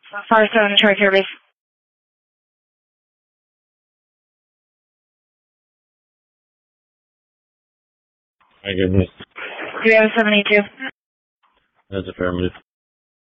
5-7 Detroit Air Base. My goodness. Do we have a 782? That's affirmative.